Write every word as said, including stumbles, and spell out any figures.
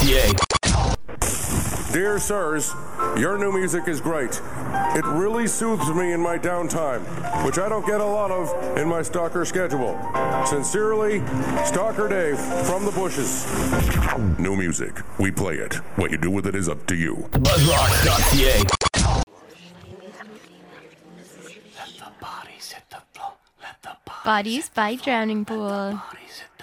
Dear sirs, your new music is great. It really soothes me in my downtime, which I don't get a lot of in my stalker schedule. Sincerely, Stalker Dave from the bushes. New music. We play it. What you do with it is up to you. Buzzrock.ca. Bodies by Drowning Pool. Bodies hit